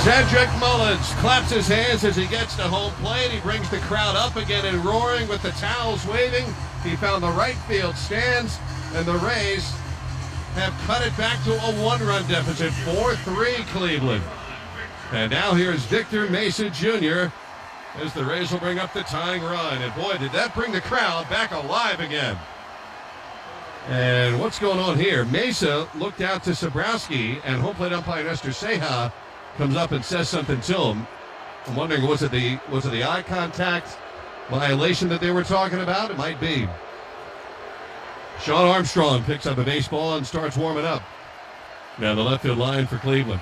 Cedric Mullins claps his hands as he gets to home plate. He brings the crowd up again and roaring with the towels waving. He found the right field stands, and the Rays have cut it back to a one-run deficit, 4-3 Cleveland. And now here's Victor Mesa Jr. as the Rays will bring up the tying run. And boy, did that bring the crowd back alive again. And what's going on here? Mesa looked out to Sabrowski, and home plate umpire Nestor Ceja comes up and says something to him. I'm wondering, was it the eye contact violation that they were talking about? It might be. Sean Armstrong picks up a baseball and starts warming up down the left field line for Cleveland.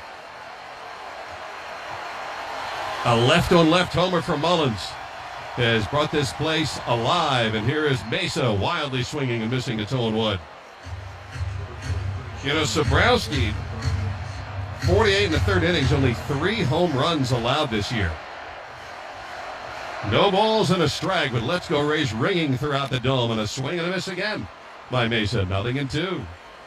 A left-on-left homer for Mullins has brought this place alive, and here is Mesa wildly swinging and missing. It's 0-1. You know, Sabrowski, 48 in the third innings, only 3 home runs allowed this year. No balls and a strike, but Let's Go Rays ringing throughout the dome, and a swing and a miss again by Mesa, 0-2.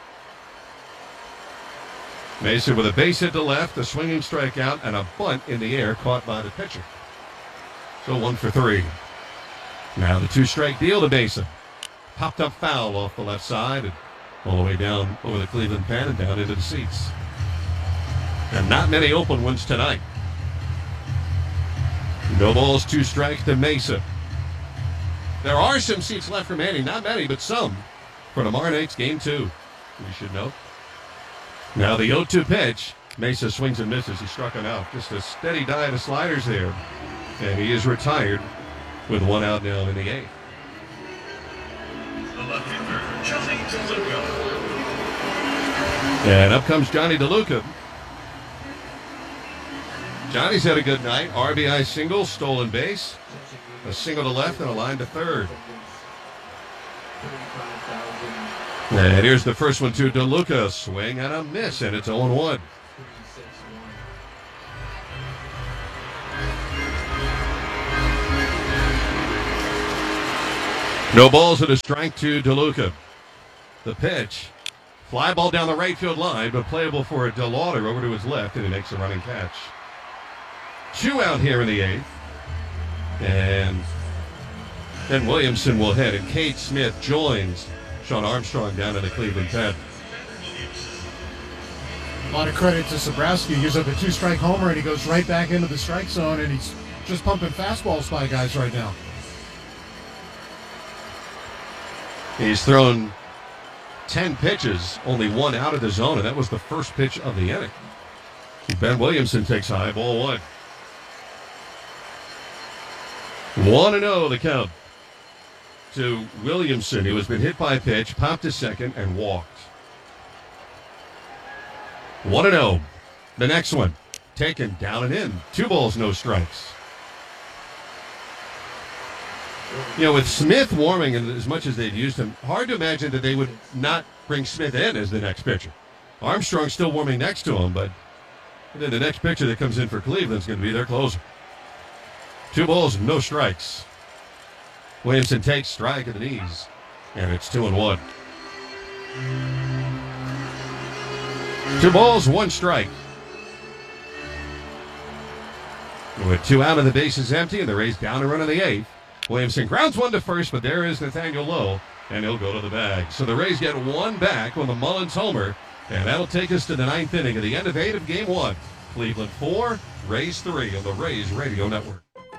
Mesa with a base hit to left, a swinging strikeout, and a bunt in the air caught by the pitcher. So 1 for 3. Now the 2-strike deal to Mesa. Popped up foul off the left side and all the way down over the Cleveland pen and down into the seats. And not many open ones tonight. No balls, 2 strikes to Mesa. There are some seats left remaining, not many, but some, for tomorrow night's Game 2. We should know. Now the 0-2 pitch. Mesa swings and misses. He struck him out. Just a steady diet of sliders there. And he is retired with 1 out now in the 8th. The left-hander, Johnny DeLuca. And up comes Johnny DeLuca. Johnny's had a good night. RBI single, stolen base, a single to left, and a line to third. And here's the first one to DeLuca. Swing and a miss, and it's 0-1. No balls and a strike to DeLuca. The pitch. Fly ball down the right field line, but playable for DeLauder over to his left, and he makes a running catch. 2 out here in the 8th. And then Williamson will hit, and Cade Smith joins Sean Armstrong down in the Cleveland pen. A lot of credit to Sabrowski. He gives up a 2-strike homer, and he goes right back into the strike zone, and he's just pumping fastballs by guys right now. He's thrown 10 pitches, only 1 out of the zone, and that was the first pitch of the inning. Ben Williamson takes high, ball 1. 1-0 the count to Williamson, who has been hit by a pitch, popped to second, and walked. 1-0. The next one, taken down and in. 2 balls, no strikes. You know, with Smith warming and as much as they've used him, hard to imagine that they would not bring Smith in as the next pitcher. Armstrong's still warming next to him, but then the next pitcher that comes in for Cleveland's going to be their closer. 2 balls, no strikes. Williamson takes strike at the knees, and it's 2-1. 2 balls, 1 strike. With 2 out and the base is empty, and the Rays down a run in the 8th. Williamson grounds 1 to first, but there is Nathaniel Lowe, and he'll go to the bag. So the Rays get 1 back on the Mullins homer, and that'll take us to the 9th inning at the end of 8 of Game 1. Cleveland 4, Rays 3 on the Rays Radio Network.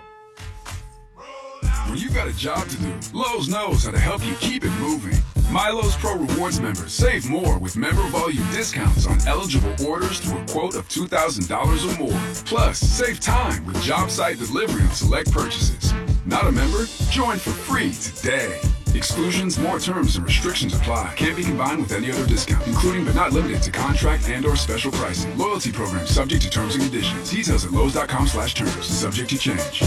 When you got a job to do, Lowe's knows how to help you keep it moving. My Lowe's Pro Rewards members save more with member volume discounts on eligible orders through a quote of $2,000 or more. Plus, save time with job site delivery on select purchases. Not a member? Join for free today. Exclusions, more terms, and restrictions apply. Can't be combined with any other discount, including but not limited to contract and/or special pricing. Loyalty program subject to terms and conditions. Details at Lowe's.com/terms. Subject to change.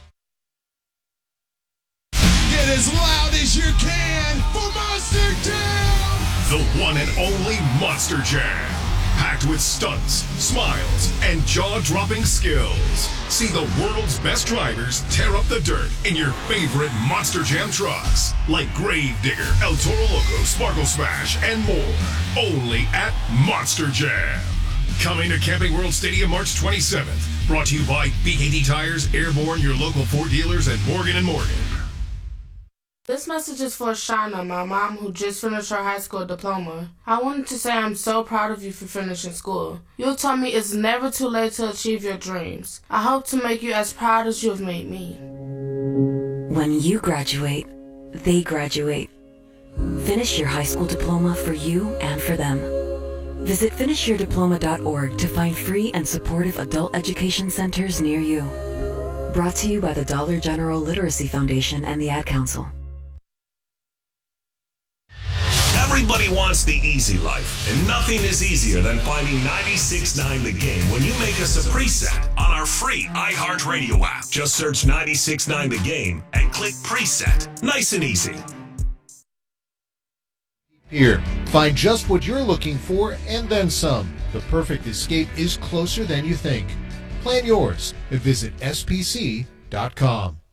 Get as loud as you can for Monster Jam! The one and only Monster Jam. Packed with stunts, smiles, and jaw-dropping skills. See the world's best drivers tear up the dirt in your favorite Monster Jam trucks. Like Gravedigger, El Toro Loco, Sparkle Smash, and more. Only at Monster Jam. Coming to Camping World Stadium March 27th. Brought to you by BKT Tires, Airborne, your local Ford dealers, and Morgan & Morgan. This message is for Shauna, my mom, who just finished her high school diploma. I wanted to say I'm so proud of you for finishing school. You told me it's never too late to achieve your dreams. I hope to make you as proud as you have made me. When you graduate, they graduate. Finish your high school diploma for you and for them. Visit finishyourdiploma.org to find free and supportive adult education centers near you. Brought to you by the Dollar General Literacy Foundation and the Ad Council. Everybody wants the easy life, and nothing is easier than finding 96.9 The Game when you make us a preset on our free iHeartRadio app. Just search 96.9 The Game and click preset. Nice and easy. Here, find just what you're looking for and then some. The perfect escape is closer than you think. Plan yours and visit spc.com.